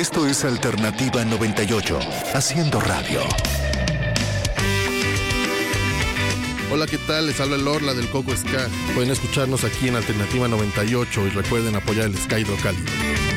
Esto es Alternativa 98, haciendo radio. Hola, ¿qué tal? Les habla Lorla del Coco Ska. Pueden escucharnos aquí en Alternativa 98 y recuerden apoyar el Ska Hidrocálido.